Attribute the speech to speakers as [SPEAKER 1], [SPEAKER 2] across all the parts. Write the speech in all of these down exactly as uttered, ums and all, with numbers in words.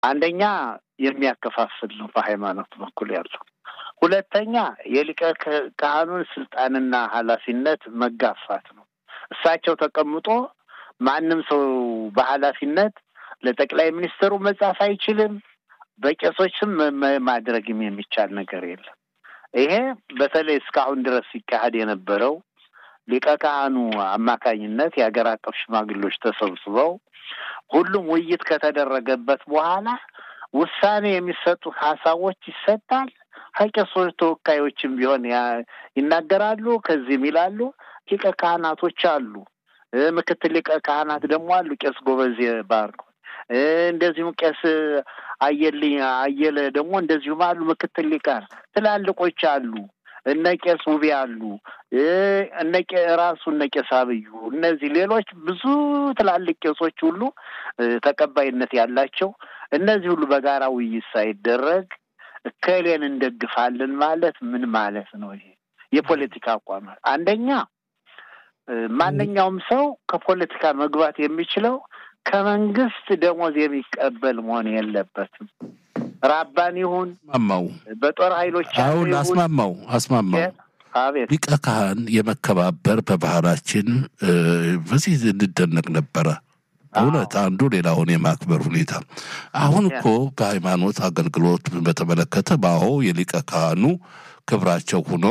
[SPEAKER 1] አንደኛ የሚያከፋፍል ነው በሃይማኖት በኩል ያለው ሁለተኛ የሊቀ ካህኑን ስልጣንና ኃላፊነት መጋፋት ነው እሳቸው ተቀምጦ ማንንም ሰው በኃላፊነት ለጠቅላይ ሚኒስትሩ መጻፍ አይችልም በቄሶችም ማድረግም የሚቻል ነገር የለም ይሄ በተለይ እስካሁን ድረስ ሲካሄድ የነበረው ሊቀ ካህኑ አማካኝነት የሀገር አቀፍ ሽማግሌዎች ተሰብስበው ሁሉም ውይይት ከተደረገበት በኋላ ውሳኔ የሚሰጡ ሐሳቦች ይሰጣል ሀቂሶች ተወካዮችም ቢሆን ይናገራሉ ከዚህም ይላሉ ሊቀ ካህናቶች አሉ ምክትል ሊቀ ካህናት ደግሞ አሉ ቄስ ጎበዝ ባርኮ እንደዚሁ ቄስ አየልኝ አየለ ደግሞ እንደዚሁ አሉ ምክትል ሊቃር ትላልቆች አሉ እነ ቄስ ውብ ያሉ እነ ራሱ እነ ቄስ አብዩ እነዚህ ሌሎች ብዙ ትላልቅ ቄሶች ሁሉ ተቀባይነት ያላቸው እነዚህ ሁሉ በጋራ ውይይት ሳይደረግ ከሌን እንደግፋለን ማለት ምን ማለት ነው ይሄ የፖለቲካ አቋም አንደኛ ማንኛውም ሰው ከፖለቲካ መግባት የሚችለው ከመንግስት ደሞዝ የሚቀበል መሆን የለበትም ራባን ይሁን
[SPEAKER 2] ማማው
[SPEAKER 1] በጦር ኃይሎች
[SPEAKER 2] አሁን አስማማው አስማማው
[SPEAKER 1] አቤት
[SPEAKER 2] ሊቀ ካህን የመከባበር በባህላችን በዚህ እንደደነቅ ነበር እውነት አንዱ ሌላውን የማክበር ሁኔታ አሁን እኮ በሃይማኖት አገልግሎት በተመለከተ ባው የሊቀ ካህኑ ክብራቸው ሆኖ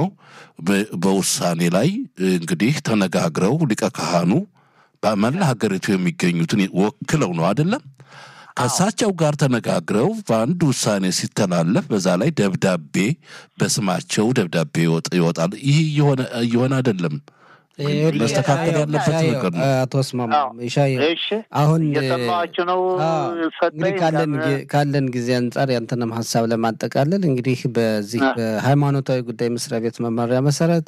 [SPEAKER 2] በውሳኔ ላይ እንግዲህ ተነጋግረው ሊቀ ካህኑ በመላ ሀገሪቱ የሚገኙትን ወክለው ነው አይደለም ከሳቸው ጋር ተነጋግረው በአንድ ውሳኔ ሲተላለፍ በዛ ላይ ደብዳቤ በስማቸው ደብዳቤ ይወጣል ይሄ የሆነ የሆነ አይደለም መስተካከል ያለበት ነገር ነው
[SPEAKER 3] አቶ አስማማ ኢሻይ አሁን
[SPEAKER 1] የሰማችሁ ነው
[SPEAKER 3] እንግዲህ ካለን ካለን ጊዜ አንፃር ያንተንም ሐሳብ ለማጠቃለል እንግዲህ በዚህ በሃይማኖታዊ ጉዳይ መስሪያ ቤት መመሪያ መሰረት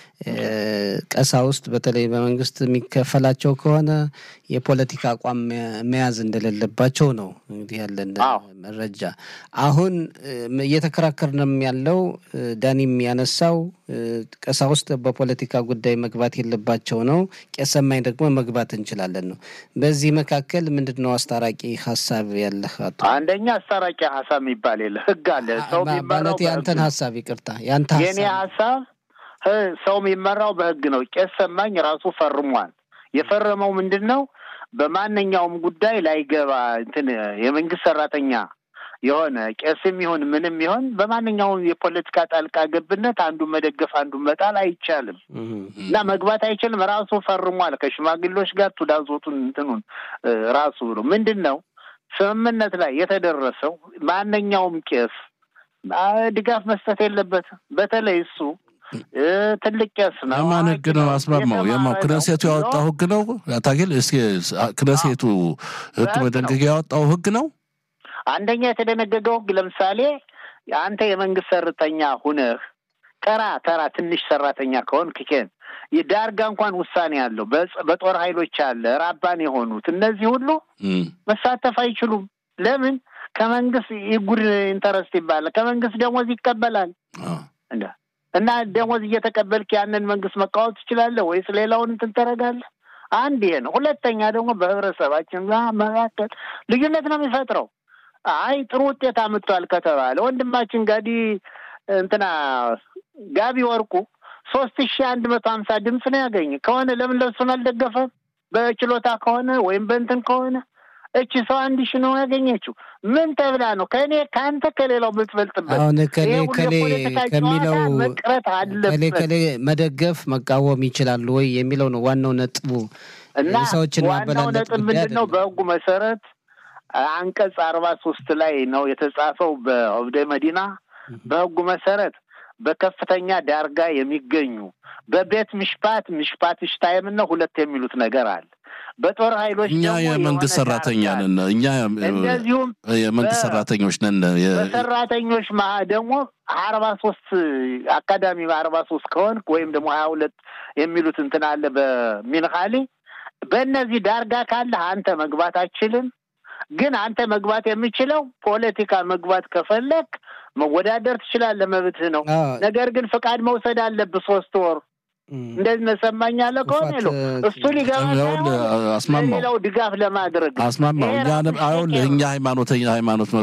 [SPEAKER 3] ቀሳውስት በተለይ በመንግስት የሚከፈላቸው ከሆነ የፖለቲካ አቋም መያዝ እንደሌለባቸው ነው እንግዲህ ያለን መረጃ አሁን እየተከራከርንም ያለው ዳኒም ያነሳው ቀሳውስት በፖለቲካ ጉዳይ መግባት የለባቸው ነው ቄሰማይ ደግሞ መግባት እንችላለን ነው በዚህ መካከል ምንድነው አስተራቂ ሐሳብ ያለህ አቶ
[SPEAKER 1] አንደኛ አስተራቂ ሐሳብ የሚባል የለ ህግ አለ ሰው ቢባለው
[SPEAKER 3] ያንተን ሐሳብ ይቅርታ ያንተ ሐሳብ
[SPEAKER 1] የኔ ሐሳብ ሰው የሚመራው በህግ ነው ቄሰማኝ ራሱ ፈርሟል የፈረመው ምንድነው በማንኛውም ጉዳይ ላይ ገባ እንትን የመንግስት ሰራተኛ የሆነ ቄስም ይሁን ምንም ይሁን በማንኛውም የፖለቲካ ጣልቃ ገብነት አንዱ መደገፍ አንዱ መጣል አይቻልም እና መግባት አይችልም ራሱ ፈርሟል ከሽማግሌዎች ጋር ተዳዞቱን እንትኑን ራሱ ነው ምንድነው ስምምነት ላይ የተደረሰው ማንኛውም ቄስ ድጋፍ መስጠት የለበት በተለይ እሱ ትልቅ ቄስ ነው
[SPEAKER 2] ማን ህግ ነው አስማማው የማው ክነሴቱ ያወጣው ህግ ነው ታገል እስኪ ክነሴቱ ህግ መደንገጊያ ያወጣው ህግ ነው
[SPEAKER 1] አንደኛ የተደነገገው ለምሳሌ አንተ የመንግስት ሰራተኛ ሆነህ ቀራ ተራ ትንሽ ሰራተኛ ከሆን ከከን ይዳርጋ እንኳን ውሳኔ ያለው በጦር ኃይሎች አለ ራባን የሆኑት እነዚህ ሁሉ መሳተፍ አይችሉም ለምን ከመንግስት ይጉድ ኢንተረስት ይባላል ከመንግስት ደሞዝ ይቀበላል እንዴ እና ደሞዝ እየተቀበልክ ያንን መንግስት መቃወም ትችላለህ ወይስ ሌላውን ተንተረጋለህ አንድ ይሄ ነው ሁለተኛ ደግሞ በህብረተሰባችን ጋር መካከል ልዩነት ነው የሚፈጥረው አይ ጥሩ ውጤት አመጣል ከተባለ ወንድማችን ጋዲ እንትና ጋቢ ወርቁ ሶስት ሺህ አንድ መቶ ሃምሳ ድምጽ ነው ያገኘ ከሆነ ለምን ለሱን አልደገፈም በችሎታ ከሆነ ወይም በእንትን ከሆነ እቺ ሰው አንድ ሺህ ነው ያገኘችው ምን ተብላ ነው ከኔ ካንተ ከሌላው ብትበልጥበት
[SPEAKER 3] አሁን ከኔ ከኔ ከሚለው ከኔ ከኔ መደገፍ መቃወም ይችላል ወይ የሚለው ነው ዋናው ነጥቡ
[SPEAKER 1] እና ሰዎችን ማበላለጥ ምንድነው በህጉ መሰረት አንቀጽ አርባ ሶስት ላይ ነው የተጻፈው በኦብደ መዲና በህጉ መሰረት በከፍተኛ ዳርጋ የሚገኙ በቤት ምሽፓት ምሽፓት ሽታይም ነው ሁለት የሚሉት ነገር አለ በጦር ኃይሎች
[SPEAKER 2] ነው የመንግስት ሰራተኛ ነን እኛ
[SPEAKER 1] እንደዚሁም
[SPEAKER 2] የመንግስት ሰራተኞች ነን
[SPEAKER 1] ሰራተኞች ደግሞ አርባ ሶስት አካዳሚ አርባ ሶስት ከሆነ ወይም ደግሞ ሀያ ሁለት የሚሉት እንትን አለ በሚንኻሊ በእነዚህ ዳርጋ ካለ አንተ መግባት አትችልም ግን አንተ መግባት የሚችለው ፖለቲካ መግባት ከፈለክ መወዳደር ትችላለህ መብትህ ነው ነገር ግን ፍቃድ መውሰድ አለብህ ሶስት ወር እንደዚህ ነሰማኝ አለ ከሆነ ነው እሱ ሊገባ
[SPEAKER 2] አስማማው
[SPEAKER 1] ሌላው ድጋፍ ለማድረግ
[SPEAKER 2] አስማማው እኛ አይደል እኛ ሃይማኖተኛ ሃይማኖት